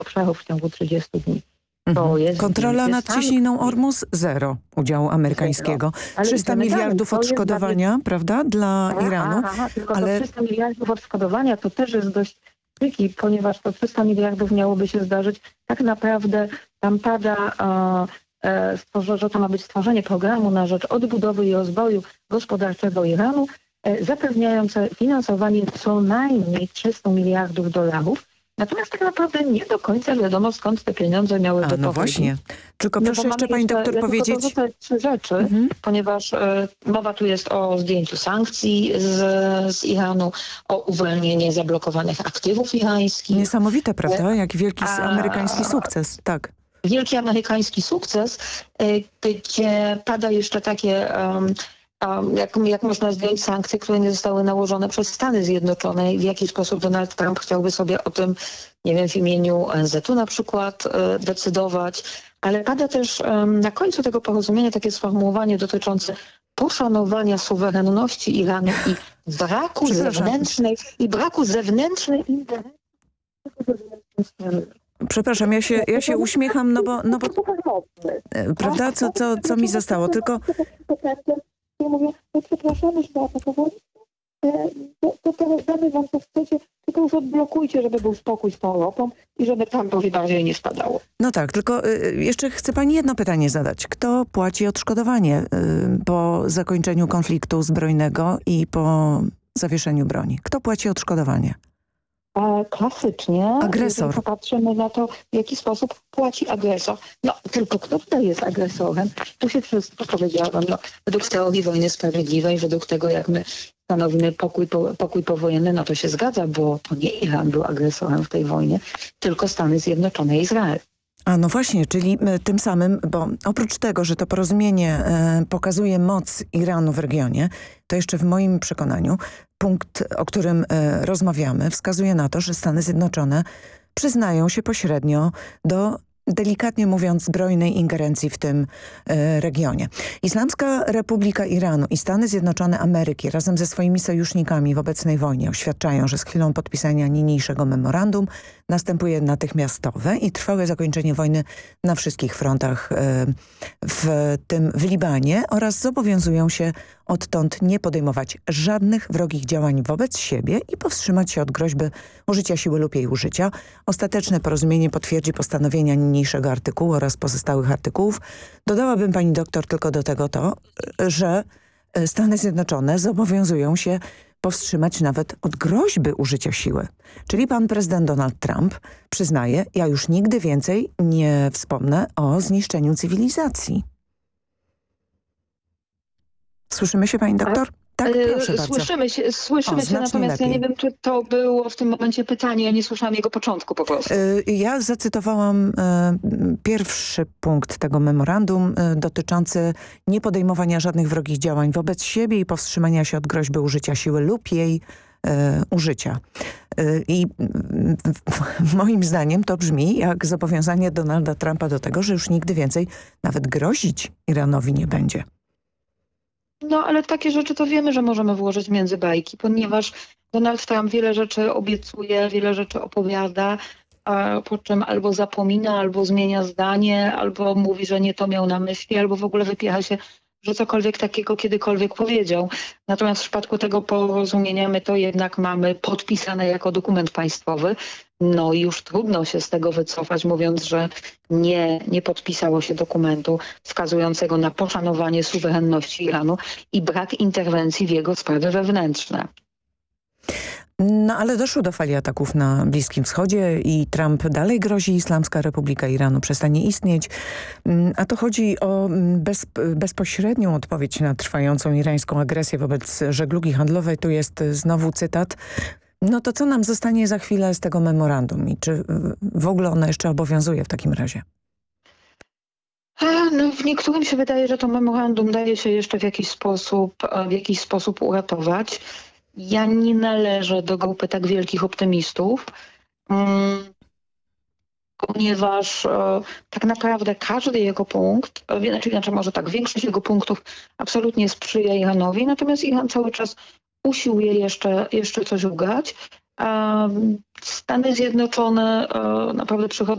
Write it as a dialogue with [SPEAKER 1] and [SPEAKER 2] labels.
[SPEAKER 1] obszarów w ciągu 30 dni. To jest
[SPEAKER 2] Kontrola nad
[SPEAKER 1] sankcji.
[SPEAKER 2] cieśniną Ormus zero udziału amerykańskiego.
[SPEAKER 1] Ale
[SPEAKER 2] 300
[SPEAKER 1] idziemy dalej.
[SPEAKER 2] miliardów
[SPEAKER 1] To jest
[SPEAKER 2] odszkodowania, prawda, dla Iranu.
[SPEAKER 1] Tylko
[SPEAKER 2] ale...
[SPEAKER 1] to 300 miliardów odszkodowania to też jest dość tricky, ponieważ to 300 miliardów miałoby się zdarzyć. Tak naprawdę tam pada, że to ma być stworzenie programu na rzecz odbudowy i rozwoju gospodarczego Iranu, zapewniające finansowanie co najmniej 300 miliardów dolarów. Natomiast tak naprawdę nie do końca wiadomo, skąd te pieniądze miały pochodzić.
[SPEAKER 2] No właśnie. Tylko proszę jeszcze pani doktor powiedzieć...
[SPEAKER 1] Ja tylko trzy rzeczy, ponieważ mowa tu jest o zdjęciu sankcji z Iranu, o uwolnieniu zablokowanych aktywów irańskich.
[SPEAKER 2] Niesamowite, prawda? Jak wielki amerykański sukces. Tak.
[SPEAKER 1] Wielki amerykański sukces, gdzie pada jeszcze takie... Jak można zdjąć sankcje, które nie zostały nałożone przez Stany Zjednoczone i w jaki sposób Donald Trump chciałby sobie o tym, nie wiem, w imieniu ONZ-u na przykład decydować, ale pada też na końcu tego porozumienia takie sformułowanie dotyczące poszanowania suwerenności Iranu i braku zewnętrznej ingerencji.
[SPEAKER 2] Przepraszam, ja się uśmiecham, no bo prawda, co mi zostało, tylko...
[SPEAKER 1] Ja mówię, przepraszamy, że zaatakowaliśmy, to teraz damy wam co chcecie, tylko już odblokujcie, żeby był spokój z tą ropą i żeby Trumpowi bardziej nie spadało.
[SPEAKER 2] No tak, tylko jeszcze chcę pani jedno pytanie zadać. Kto płaci odszkodowanie po zakończeniu konfliktu zbrojnego i po zawieszeniu broni? Kto płaci odszkodowanie?
[SPEAKER 1] Klasycznie,
[SPEAKER 2] agresor.
[SPEAKER 1] Jeżeli popatrzymy na to, w jaki sposób płaci agresor. No, tylko kto tutaj jest agresorem? Tu się wszystko powiedziałam. No, według teorii wojny sprawiedliwej, według tego, jak my stanowimy pokój powojenny, no to się zgadza, bo to nie Iran był agresorem w tej wojnie, tylko Stany Zjednoczone i Izrael.
[SPEAKER 2] No właśnie, czyli tym samym, bo oprócz tego, że to porozumienie pokazuje moc Iranu w regionie, to jeszcze w moim przekonaniu punkt, o którym rozmawiamy, wskazuje na to, że Stany Zjednoczone przyznają się pośrednio do, delikatnie mówiąc, zbrojnej ingerencji w tym regionie. Islamska Republika Iranu i Stany Zjednoczone Ameryki razem ze swoimi sojusznikami w obecnej wojnie oświadczają, że z chwilą podpisania niniejszego memorandum następuje natychmiastowe i trwałe zakończenie wojny na wszystkich frontach, w tym w Libanie, oraz zobowiązują się odtąd nie podejmować żadnych wrogich działań wobec siebie i powstrzymać się od groźby użycia siły lub jej użycia. Ostateczne porozumienie potwierdzi postanowienia niniejszego artykułu oraz pozostałych artykułów. Dodałabym pani doktor tylko do tego to, że Stany Zjednoczone zobowiązują się powstrzymać nawet od groźby użycia siły. Czyli pan prezydent Donald Trump przyznaje, ja już nigdy więcej nie wspomnę o zniszczeniu cywilizacji. Słyszymy się, pani doktor? Tak, proszę bardzo.
[SPEAKER 1] Słyszymy się, natomiast lepiej. Ja nie wiem, czy to było w tym momencie pytanie, ja nie słyszałam jego początku po prostu.
[SPEAKER 2] Ja zacytowałam pierwszy punkt tego memorandum dotyczący niepodejmowania żadnych wrogich działań wobec siebie i powstrzymania się od groźby użycia siły lub jej użycia. I moim zdaniem to brzmi jak zobowiązanie Donalda Trumpa do tego, że już nigdy więcej nawet grozić Iranowi nie będzie.
[SPEAKER 1] No, ale takie rzeczy to wiemy, że możemy włożyć między bajki, ponieważ Donald Trump wiele rzeczy obiecuje, wiele rzeczy opowiada, po czym albo zapomina, albo zmienia zdanie, albo mówi, że nie to miał na myśli, albo w ogóle wypiecha się, że cokolwiek takiego kiedykolwiek powiedział. Natomiast w przypadku tego porozumienia my to jednak mamy podpisane jako dokument państwowy. No i już trudno się z tego wycofać, mówiąc, że nie podpisało się dokumentu wskazującego na poszanowanie suwerenności Iranu i brak interwencji w jego sprawy wewnętrzne.
[SPEAKER 2] No ale doszło do fali ataków na Bliskim Wschodzie i Trump dalej grozi, Islamska Republika Iranu przestanie istnieć. A to chodzi o bezpośrednią odpowiedź na trwającą irańską agresję wobec żeglugi handlowej. Tu jest znowu cytat. No to co nam zostanie za chwilę z tego memorandum i czy w ogóle ono jeszcze obowiązuje w takim razie?
[SPEAKER 1] No, w niektórym się wydaje, że to memorandum daje się jeszcze w jakiś sposób uratować. Ja nie należę do grupy tak wielkich optymistów, ponieważ tak naprawdę każdy jego punkt, znaczy może tak, większość jego punktów absolutnie sprzyja Iranowi, natomiast Iran cały czas usiłuje jeszcze coś ugrać. Stany Zjednoczone naprawdę przychodzą